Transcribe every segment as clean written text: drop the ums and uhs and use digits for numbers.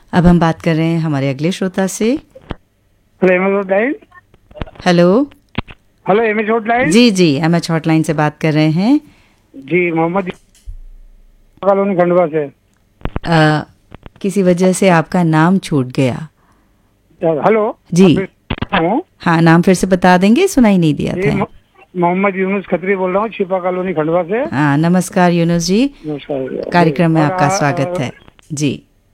अब हम बात कर रहे हैं हमारे अगले श्रोता से। Hello MH hotline. Hello. Hello MH hotline. जी जी, एमएच हॉटलाइन से बात कर रहे हैं। जी, मोहम्मद कॉलोनी खंडवा से। किसी वजह से आपका नाम छूट गया। हेलो। जी। हूँ। हाँ, नाम फिर से बता देंगे, सुनाई नहीं दिया जी, था। मोहम्मद यूनुस खत्री बोल रहा हूँ, छिपा कॉलोनी खंडवा से। हाँ, नमस्कार यूनुस जी। नमस्कार जी। कार्यक्रम में और आपका स्वागत है जी।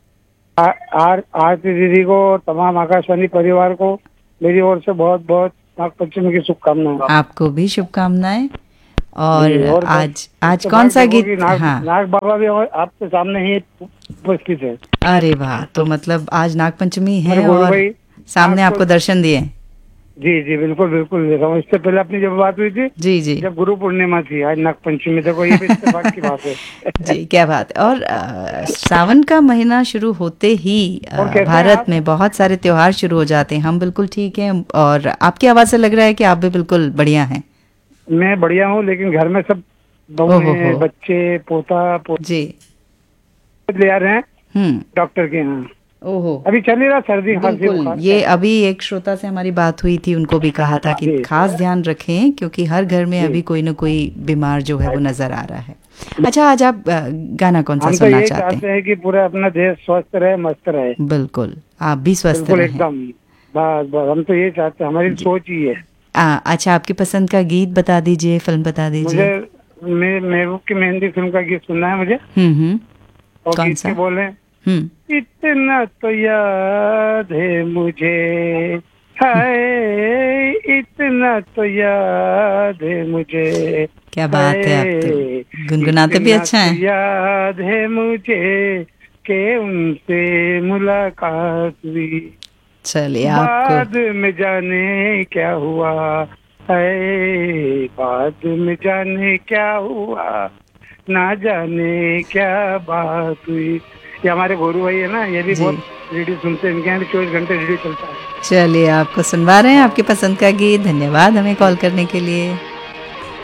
आरती दीदी को, तमाम आकाशवाणी परिवार को मेरी ओर से बहुत बहुत नागपंचमी की शुभकामनाएं। आपको भी शुभकामनाएं। जी। और और आज आज कौन सा सौभाग्य देखो कि गीत? हाँ। नाग बाबा भी आपके सामने ही उपस्थित है। अरे वाह, तो मतलब आज नागपंचमी मेरे है गुरु और भाई सामने आपको। आपको दर्शन दिए। जी जी, बिल्कुल बिल्कुल देखा हूँ। इससे पहले अपनी जब बात हुई थी, जी जी। जब गुरु पूर्णिमा थी, आज नागपंचमी, देखो ये भी इत्तेफाक की बात है। जी, क्या बात है। और सावन का महीना शुरू होते ही और कैसे हैं भारत आप? में बहुत सारे त्योहार शुरू हो जाते हैं। हम बिल्कुल ठीक हैं और आपकी आवाज़ से लग रहा है कि आप भी बिल्कुल बढ़िया हैं। मैं बढ़िया हूँ, लेकिन घर में सब ओहो हो। बहुएं, बच्चे, पोता जी। पोते ले आ रहे हैं हम्म। डॉक्टर के यहाँ। ओहो। अभी चल ही रहा सर्दी खांसी बिल्कुल, बुखार ये का। अभी एक श्रोता से हमारी बात हुई थी, उनको भी कहा था कि जी खास ध्यान रखें क्योंकि हर घर में जी। अभी कोई ना कोई बीमार जो है वो नजर आ रहा है। अच्छा, आज आप गाना कौन सा हम तो सुनना यही चाहते चाहते हैं कि पूरा अपना देश स्वस्थ रहे, मस्त रहे। हैं? बिल्कुल, आप भी स्वस्थ बिल्कुल रहें। एकदम। बस बस, हम तो ये चाहते हैं, हमारी जी। सोच ही है। अच्छा, आपकी पसंद का गीत बता दीजिए, फिल्म बता मुझे दीजिए। महबूब की मेहंदी फिल्म का गीत सुनना है मुझे। हम्म। और कौन गीत के सा? बोले, हम्म। इतना तो याद है मुझे, हाय इतना तो याद है मुझे, क्या बात है, आप तो हाय गुनगुनाते भी इतना अच्छा तो हैं। याद है मुझे कि उनसे मुलाकात हुई, चलिए आपको। बाद में जाने क्या हुआ, है बाद में जाने क्या हुआ, ना जाने क्या बात हुई। ये हमारे गोरू भाई है ना, ये भी जी, बहुत रेडियो सुनते हैं, इनके यहाँ भी 24 घंटे रेडियो चलता है। चलिए आपको सुनवा रहे हैं हाँ। आपकी पसंद का गीत। धन्यवाद हमें कॉल करने के लिए।